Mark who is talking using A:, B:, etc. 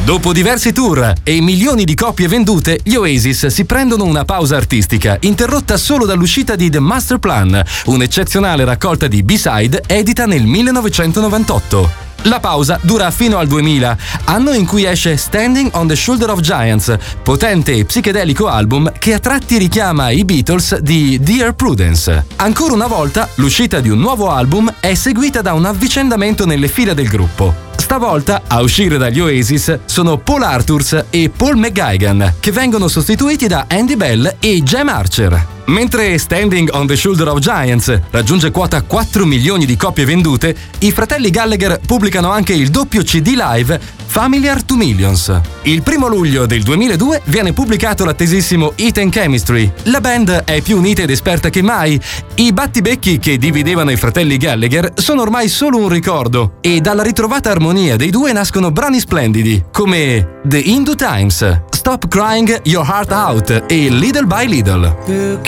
A: Dopo diversi tour e milioni di copie vendute, gli Oasis si prendono una pausa artistica, interrotta solo dall'uscita di The Master Plan, un'eccezionale raccolta di B-side edita nel 1998. La pausa dura fino al 2000, anno in cui esce Standing on the Shoulder of Giants, potente e psichedelico album che a tratti richiama i Beatles di Dear Prudence. Ancora una volta, l'uscita di un nuovo album è seguita da un avvicendamento nelle file del gruppo. Stavolta, a uscire dagli Oasis sono Paul Arthurs e Paul McGuigan, che vengono sostituiti da Andy Bell e Jem Archer. Mentre Standing on the Shoulder of Giants raggiunge quota 4 milioni di copie vendute, i fratelli Gallagher pubblicano anche il doppio CD live Familiar to Millions. Il 1 luglio del 2002 viene pubblicato l'attesissimo Heat and Chemistry. La band è più unita ed esperta che mai. I battibecchi che dividevano i fratelli Gallagher sono ormai solo un ricordo e dalla ritrovata armonia dei due nascono brani splendidi come The Hindu Times, Stop Crying Your Heart Out e Little by Little.